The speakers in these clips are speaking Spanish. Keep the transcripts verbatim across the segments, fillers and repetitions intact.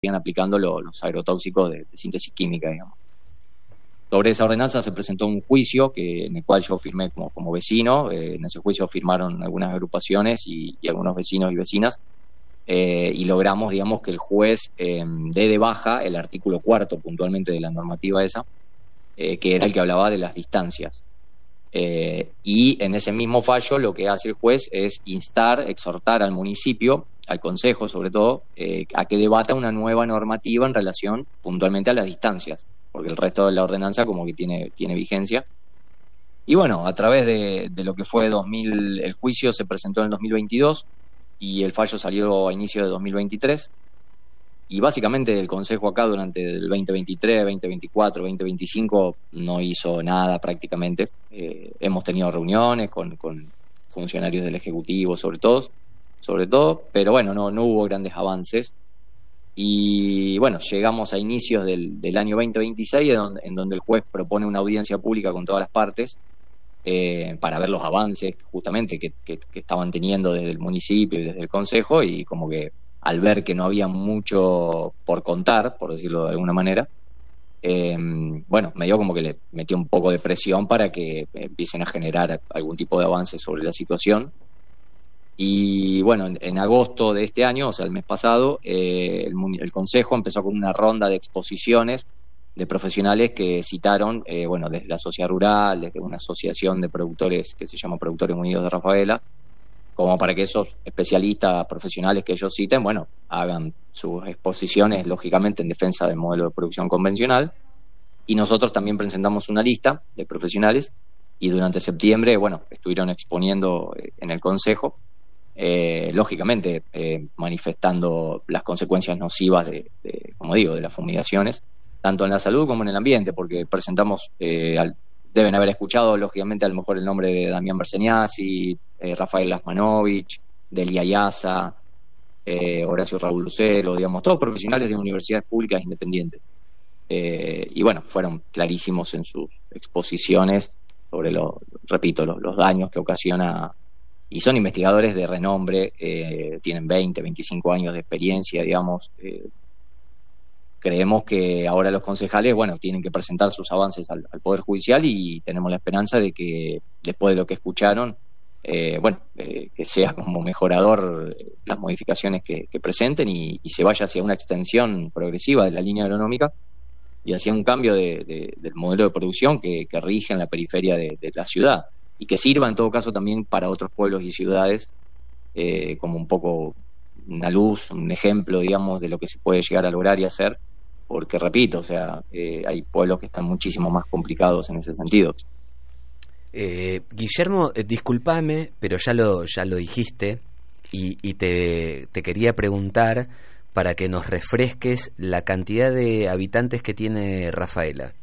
siguen aplicando lo, los agrotóxicos de, de síntesis química, digamos. Sobre esa ordenanza se presentó un juicio que, en el cual yo firmé como, como vecino. Eh, en ese juicio firmaron algunas agrupaciones y, y algunos vecinos y vecinas, eh, y logramos, digamos, que el juez eh, dé de baja el artículo cuarto puntualmente de la normativa esa, eh, que era el que hablaba de las distancias. Eh, y en ese mismo fallo lo que hace el juez es instar, exhortar al municipio, al consejo sobre todo, eh, a que debata una nueva normativa en relación puntualmente a las distancias, porque el resto de la ordenanza como que tiene, tiene vigencia. Y bueno, a través de, de lo que fue dos mil, el juicio se presentó en el dos mil veintidós y el fallo salió a inicio de dos mil veintitrés. Y básicamente el Consejo acá durante el veinte veintitrés, veinte veinticuatro, veinte veinticinco no hizo nada prácticamente. Eh, hemos tenido reuniones con, con funcionarios del Ejecutivo sobre todo, sobre todo, pero bueno, no, no hubo grandes avances. Y bueno, llegamos a inicios del, del año veinte veintiséis, en donde, en donde el juez propone una audiencia pública con todas las partes, eh, para ver los avances justamente que, que, que estaban teniendo desde el municipio y desde el Consejo, y como que al ver que no había mucho por contar, por decirlo de alguna manera, eh, bueno, me dio como que le metió un poco de presión para que empiecen a generar algún tipo de avance sobre la situación. Y bueno, en, en agosto de este año, o sea, el mes pasado, eh, el, el Consejo empezó con una ronda de exposiciones de profesionales que citaron, eh, bueno, desde la sociedad rural, desde una asociación de productores que se llama Productores Unidos de Rafaela, como para que esos especialistas profesionales que ellos citen, bueno, hagan sus exposiciones, lógicamente, en defensa del modelo de producción convencional. Y nosotros también presentamos una lista de profesionales, y durante septiembre, bueno, estuvieron exponiendo en el Consejo, eh, lógicamente, eh, manifestando las consecuencias nocivas de, de, como digo, de las fumigaciones, tanto en la salud como en el ambiente, porque presentamos, eh, al, deben haber escuchado, lógicamente, a lo mejor el nombre de Damián Berseniasi, eh, Rafael Lasmanovich, Delia Yaza, eh, Horacio Raúl Lucero, digamos, todos profesionales de universidades públicas independientes. Eh, y bueno, fueron clarísimos en sus exposiciones sobre, lo, repito, lo, los daños que ocasiona, y son investigadores de renombre, eh, tienen veinte, veinticinco años de experiencia, digamos. Eh, creemos que ahora los concejales, bueno, tienen que presentar sus avances al, al Poder Judicial, y tenemos la esperanza de que después de lo que escucharon, eh, bueno, eh, que sea como mejorador las modificaciones que, que presenten, y, y se vaya hacia una extensión progresiva de la línea agronómica y hacia un cambio de, de, del modelo de producción que, que rige en la periferia de, de la ciudad, y que sirva en todo caso también para otros pueblos y ciudades, eh, como un poco una luz, un ejemplo, digamos, de lo que se puede llegar a lograr y hacer, porque repito, o sea, eh, hay pueblos que están muchísimo más complicados en ese sentido. Eh, Guillermo, eh, discúlpame, pero ya lo ya lo dijiste, y, y te, te quería preguntar para que nos refresques la cantidad de habitantes que tiene Rafaela.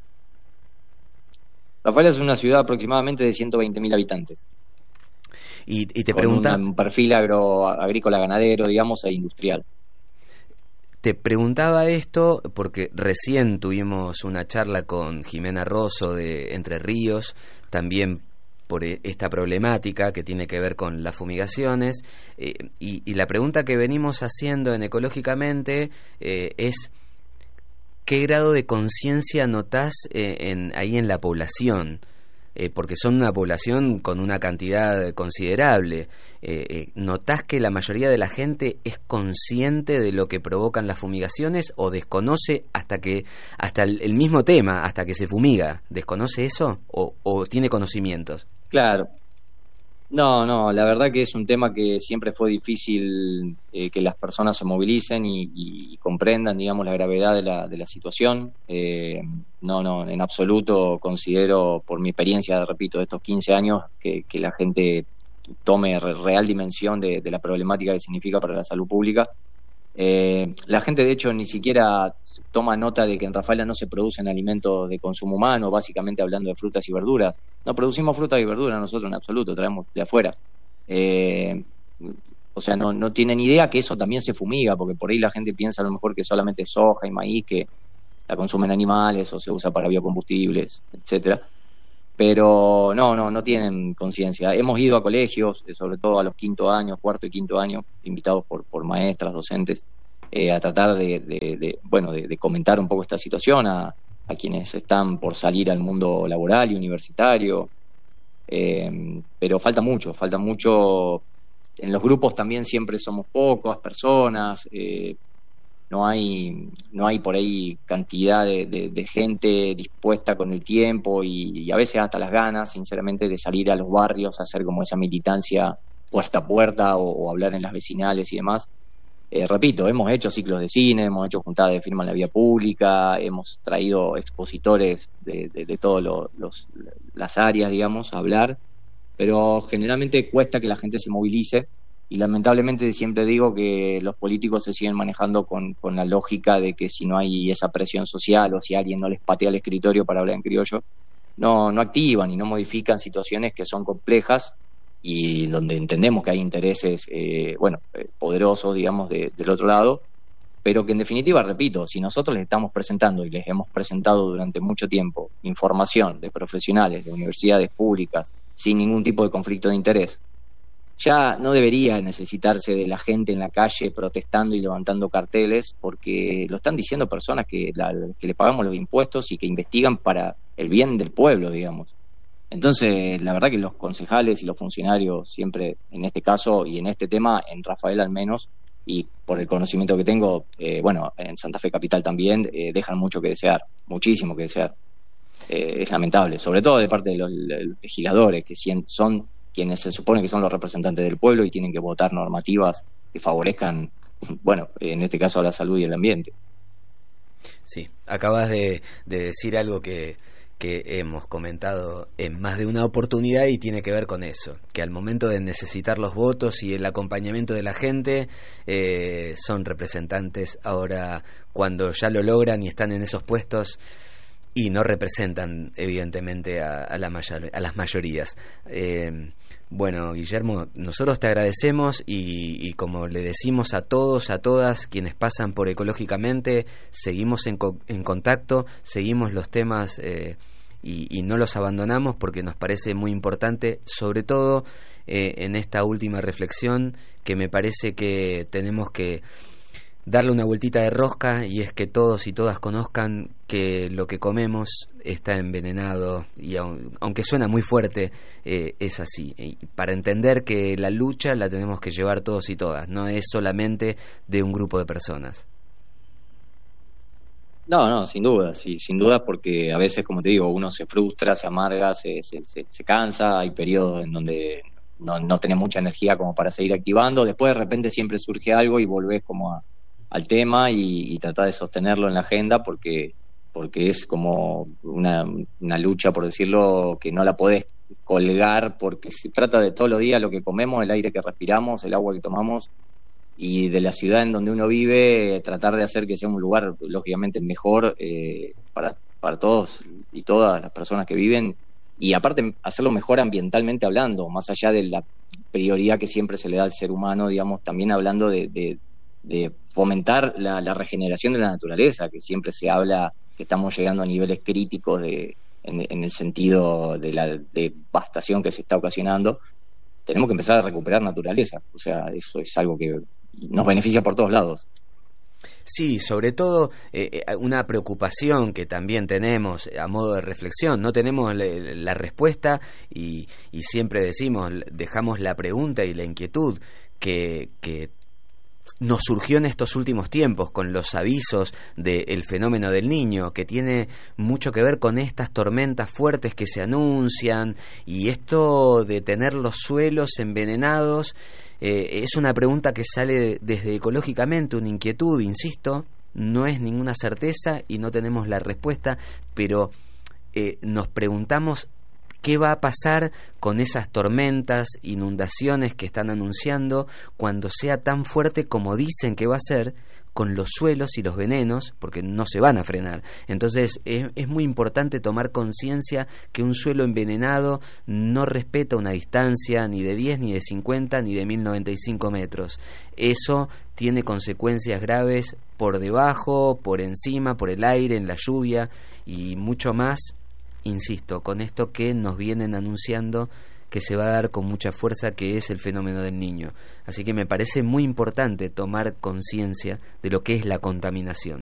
Rafaela es una ciudad aproximadamente de ciento veinte mil habitantes. Y, y te con pregunta... un perfil agro, agrícola ganadero, digamos, e industrial. Te preguntaba esto porque recién tuvimos una charla con Jimena Rosso de Entre Ríos, también por esta problemática que tiene que ver con las fumigaciones, eh, y, y la pregunta que venimos haciendo en Ecológicamente eh, es ¿qué grado de conciencia notás eh, en, ahí en la población? Eh, porque son una población con una cantidad considerable. Eh, eh, ¿Notás que la mayoría de la gente es consciente de lo que provocan las fumigaciones, o desconoce hasta que hasta el, el mismo tema, hasta que se fumiga? ¿Desconoce eso o, o tiene conocimientos? Claro. No, no, la verdad que es un tema que siempre fue difícil, eh, que las personas se movilicen y, y comprendan, digamos, la gravedad de la, de la situación. Eh, no, no, en absoluto considero, por mi experiencia, repito, de estos quince años, que, que la gente tome re, real dimensión de, de la problemática que significa para la salud pública. Eh, la gente, de hecho, ni siquiera toma nota de que en Rafaela no se producen alimentos de consumo humano, básicamente hablando de frutas y verduras. No producimos frutas y verduras nosotros en absoluto, traemos de afuera. Eh, o sea, no, no tienen idea que eso también se fumiga, porque por ahí la gente piensa a lo mejor que solamente soja y maíz, que la consumen animales o se usa para biocombustibles, etcétera. Pero no, no, no tienen conciencia. Hemos ido a colegios, sobre todo a los quinto años, cuarto y quinto año, invitados por, por maestras, docentes, eh, a tratar de, de, de bueno, de, de comentar un poco esta situación a, a quienes están por salir al mundo laboral y universitario. Eh, pero falta mucho, falta mucho. En los grupos también siempre somos pocas personas, eh, no hay no hay por ahí cantidad de, de, de gente dispuesta con el tiempo y, y a veces hasta las ganas, sinceramente, de salir a los barrios a hacer como esa militancia puerta a puerta o, o hablar en las vecinales y demás. Eh, repito, hemos hecho ciclos de cine, hemos hecho juntadas de firma en la vía pública, hemos traído expositores de, de, de todas lo, los, las áreas, digamos, a hablar, pero generalmente cuesta que la gente se movilice. Y lamentablemente siempre digo que los políticos se siguen manejando con, con la lógica de que si no hay esa presión social o si alguien no les patea el escritorio para hablar en criollo, no, no activan y no modifican situaciones que son complejas y donde entendemos que hay intereses eh, bueno, eh, poderosos, digamos, de, del otro lado, pero que en definitiva, repito, si nosotros les estamos presentando y les hemos presentado durante mucho tiempo información de profesionales de universidades públicas sin ningún tipo de conflicto de interés, ya no debería necesitarse de la gente en la calle protestando y levantando carteles, porque lo están diciendo personas que, la, que le pagamos los impuestos y que investigan para el bien del pueblo, digamos. Entonces, la verdad que los concejales y los funcionarios siempre, en este caso y en este tema, en Rafael al menos, y por el conocimiento que tengo, eh, bueno, en Santa Fe Capital también, eh, dejan mucho que desear, muchísimo que desear. Eh, es lamentable, sobre todo de parte de los, los legisladores, que son quienes se supone que son los representantes del pueblo y tienen que votar normativas que favorezcan, bueno, en este caso a la salud y el ambiente. Sí, acabas de, de decir algo que, que hemos comentado en más de una oportunidad y tiene que ver con eso, que al momento de necesitar los votos y el acompañamiento de la gente, eh, son representantes. Ahora, cuando ya lo logran y están en esos puestos, y no representan evidentemente a, a, la mayor, a las mayorías. Eh, bueno, Guillermo, nosotros te agradecemos y, y como le decimos a todos, a todas quienes pasan por Ecológicamente, seguimos en, co- en contacto, seguimos los temas eh, y, y no los abandonamos porque nos parece muy importante, sobre todo eh, en esta última reflexión, que me parece que tenemos que darle una vueltita de rosca, y es que todos y todas conozcan que lo que comemos está envenenado, y aunque suena muy fuerte, eh, es así. Y para entender que la lucha la tenemos que llevar todos y todas, no es solamente de un grupo de personas. No, no, sin duda, sí, sin duda, porque a veces, como te digo, uno se frustra, se amarga, se, se, se, se cansa, hay periodos en donde no, no tenés mucha energía como para seguir activando, después de repente siempre surge algo y volvés como a al tema y, y tratar de sostenerlo en la agenda porque porque es como una, una lucha, por decirlo, que no la podés colgar porque se trata de todos los días lo que comemos, el aire que respiramos, el agua que tomamos y de la ciudad en donde uno vive, tratar de hacer que sea un lugar lógicamente mejor eh, para, para todos y todas las personas que viven y aparte hacerlo mejor ambientalmente hablando, más allá de la prioridad que siempre se le da al ser humano, digamos, también hablando de, de de fomentar la, la regeneración de la naturaleza, que siempre se habla que estamos llegando a niveles críticos de, en, en el sentido de la devastación que se está ocasionando. Tenemos que empezar a recuperar naturaleza, o sea, eso es algo que nos beneficia por todos lados. Sí, sobre todo eh, una preocupación que también tenemos a modo de reflexión, no tenemos la, la respuesta y, y siempre decimos, dejamos la pregunta y la inquietud que, que nos surgió en estos últimos tiempos con los avisos del fenómeno del Niño, que tiene mucho que ver con estas tormentas fuertes que se anuncian, y esto de tener los suelos envenenados eh, es una pregunta que sale desde Ecológicamente, una inquietud, insisto, no es ninguna certeza y no tenemos la respuesta, pero eh, nos preguntamos ¿qué va a pasar con esas tormentas, inundaciones que están anunciando cuando sea tan fuerte como dicen que va a ser, con los suelos y los venenos, porque no se van a frenar? Entonces es, es muy importante tomar conciencia que un suelo envenenado no respeta una distancia ni de diez, ni de cincuenta, ni de mil noventa y cinco metros. Eso tiene consecuencias graves por debajo, por encima, por el aire, en la lluvia y mucho más. Insisto, con esto que nos vienen anunciando que se va a dar con mucha fuerza, que es el fenómeno del Niño. Así que me parece muy importante tomar conciencia de lo que es la contaminación.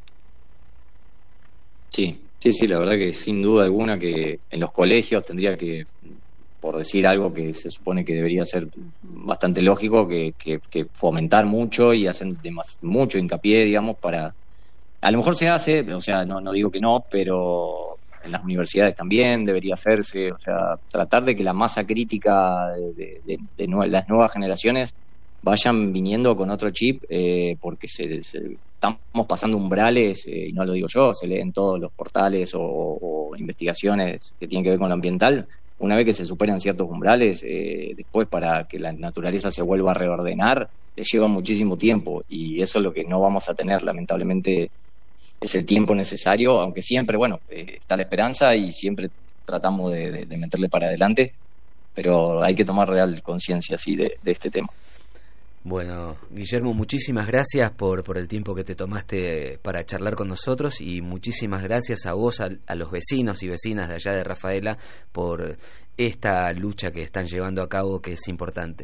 Sí, sí, sí, la verdad que sin duda alguna que en los colegios tendría que, por decir algo que se supone que debería ser bastante lógico, que, que, que fomentar mucho y hacer demas, mucho hincapié, digamos, para... A lo mejor se hace, o sea, no, no digo que no, pero en las universidades también debería hacerse, o sea, tratar de que la masa crítica de, de, de, de nue- las nuevas generaciones vayan viniendo con otro chip, eh, porque se, se, estamos pasando umbrales, eh, y no lo digo yo, se leen todos los portales o, o investigaciones que tienen que ver con lo ambiental. Una vez que se superan ciertos umbrales, eh, después para que la naturaleza se vuelva a reordenar, le lleva muchísimo tiempo, y eso es lo que no vamos a tener, lamentablemente, es el tiempo necesario, aunque siempre, bueno, eh, está la esperanza y siempre tratamos de, de, de meterle para adelante, pero hay que tomar real conciencia, sí, de, de este tema. Bueno, Guillermo, muchísimas gracias por, por el tiempo que te tomaste para charlar con nosotros, y muchísimas gracias a vos, a, a los vecinos y vecinas de allá de Rafaela, por esta lucha que están llevando a cabo, que es importante.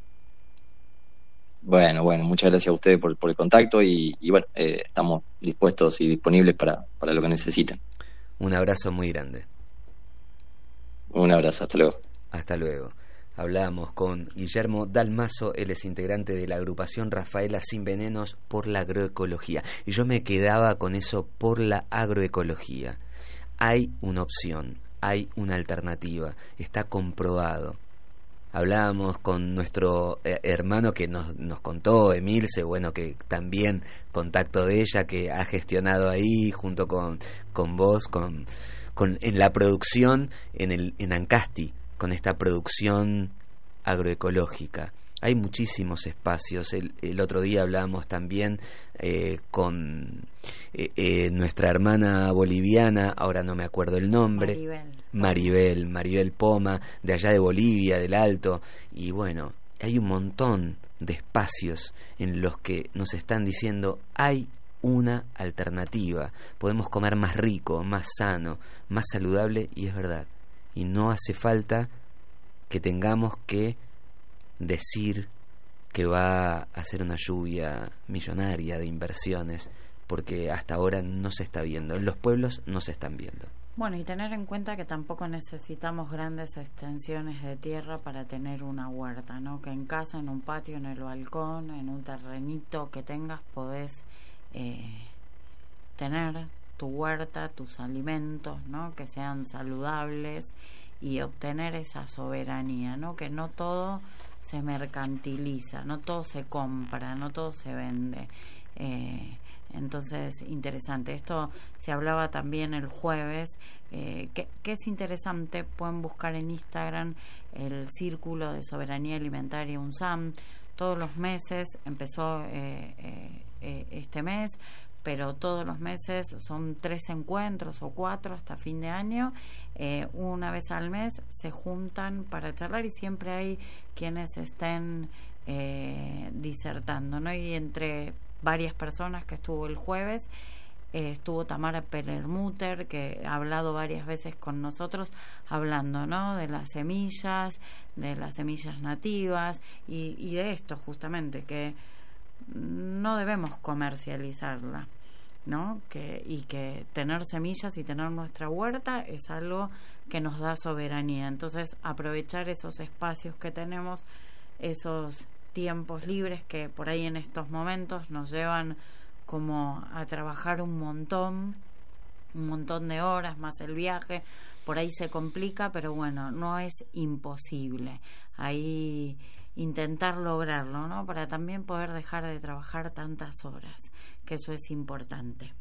Bueno, bueno, muchas gracias a ustedes por, por el contacto y, y bueno, eh, estamos dispuestos y disponibles para, para lo que necesiten. Un abrazo muy grande. Un abrazo, hasta luego. Hasta luego. Hablábamos con Guillermo Dalmazo, él es integrante de la agrupación Rafaela Sin Venenos por la agroecología. Y yo me quedaba con eso, por la agroecología. Hay una opción, hay una alternativa, está comprobado. Hablábamos con nuestro eh, hermano que nos, nos contó, Emilce, bueno, que también contacto de ella, que ha gestionado ahí junto con, con vos, con, con en la producción en, el, en Ancasti, con esta producción agroecológica. Hay muchísimos espacios. El, el otro día hablábamos también eh, con eh, eh, nuestra hermana boliviana, ahora no me acuerdo el nombre. Maribel. Maribel, Maribel Poma, de allá de Bolivia, del Alto. Y bueno, hay un montón de espacios en los que nos están diciendo hay una alternativa. Podemos comer más rico, más sano, más saludable, y es verdad. Y no hace falta que tengamos que decir que va a ser una lluvia millonaria de inversiones, porque hasta ahora no se está viendo, en los pueblos no se están viendo. Bueno, y tener en cuenta que tampoco necesitamos grandes extensiones de tierra para tener una huerta, ¿no? Que en casa, en un patio, en el balcón, en un terrenito que tengas, podés eh, tener tu huerta, tus alimentos, ¿no? Que sean saludables y obtener esa soberanía, ¿no? Que no todo se mercantiliza, no todo se compra, no todo se vende. Eh, entonces, interesante. Esto se hablaba también el jueves, eh, que, que es interesante. Pueden buscar en Instagram el Círculo de Soberanía Alimentaria UNSAM. Todos los meses, empezó eh, eh, eh, este mes, pero todos los meses son tres encuentros o cuatro hasta fin de año. Eh, una vez al mes se juntan para charlar y siempre hay quienes estén eh, disertando, ¿no? Y entre varias personas que estuvo el jueves, eh, estuvo Tamara Perlmutter, que ha hablado varias veces con nosotros, hablando, ¿no? De las semillas, de las semillas nativas y, y de esto justamente, que no debemos comercializarla, ¿no? Que, y que tener semillas y tener nuestra huerta es algo que nos da soberanía. Entonces, aprovechar esos espacios que tenemos, esos tiempos libres que por ahí en estos momentos nos llevan como a trabajar un montón, un montón de horas, más el viaje, por ahí se complica, pero bueno, no es imposible. Ahí intentar lograrlo, ¿no? Para también poder dejar de trabajar tantas horas, que eso es importante.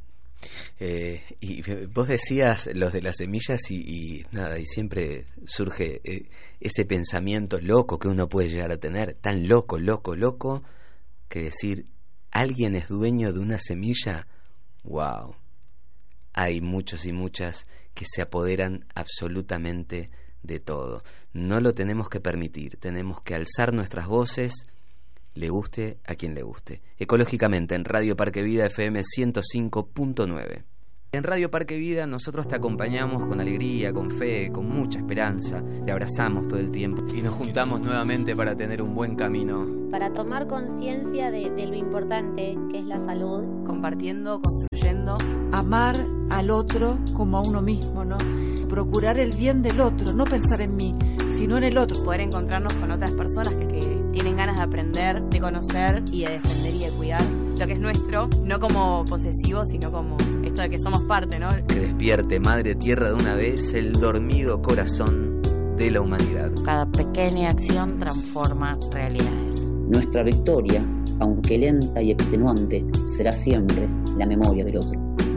Eh, y vos decías los de las semillas y, y nada, y siempre surge eh, ese pensamiento loco que uno puede llegar a tener, tan loco, loco, loco, que decir, ¿alguien es dueño de una semilla? ¡Wow! Hay muchos y muchas que se apoderan absolutamente de todo. No lo tenemos que permitir, tenemos que alzar nuestras voces, le guste a quien le guste. Ecológicamente en Radio Parque Vida F M ciento cinco punto nueve. En Radio Parque Vida nosotros te acompañamos con alegría, con fe, con mucha esperanza. Te abrazamos todo el tiempo y nos juntamos nuevamente para tener un buen camino. Para tomar conciencia de, de lo importante que es la salud. Compartiendo, construyendo. Amar al otro como a uno mismo, ¿no? Procurar el bien del otro, no pensar en mí, sino en el otro. Poder encontrarnos con otras personas que, que tienen ganas de aprender, de conocer y de defender y de cuidar lo que es nuestro, no como posesivo, sino como esto de que somos parte, ¿no? Que despierte, Madre Tierra, de una vez el dormido corazón de la humanidad. Cada pequeña acción transforma realidades. Nuestra victoria, aunque lenta y extenuante, será siempre la memoria del otro.